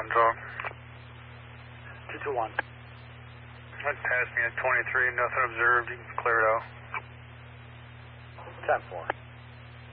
221 talk. 221. I'd pass me at 23, nothing observed, you can clear it out. 10-4.